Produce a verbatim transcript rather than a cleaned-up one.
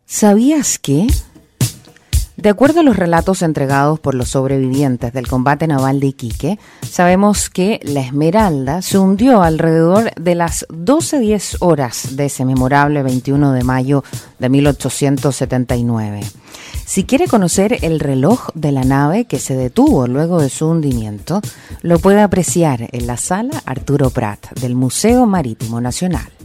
¿Sabías que? De acuerdo a los relatos entregados por los sobrevivientes del combate naval de Iquique, sabemos que la Esmeralda se hundió alrededor de las doce diez horas de ese memorable veintiuno de mayo de mil ochocientos setenta y nueve. Si quiere conocer el reloj de la nave que se detuvo luego de su hundimiento, lo puede apreciar en la sala Arturo Prat del Museo Marítimo Nacional.